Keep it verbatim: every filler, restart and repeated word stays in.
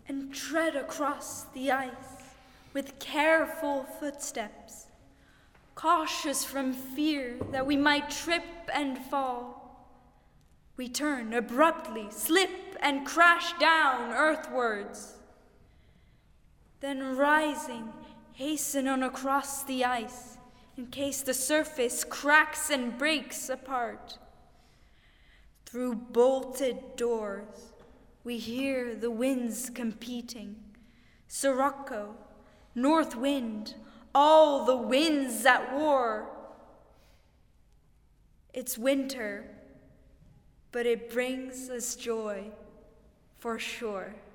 and tread across the ice with careful footsteps, cautious from fear that we might trip and fall. We turn abruptly, slip, and crash down earthwards. Then rising, hasten on across the ice, in case the surface cracks and breaks apart. Through bolted doors, we hear the winds competing. Sirocco, north wind, all the winds at war. It's winter, but it brings us joy, for sure.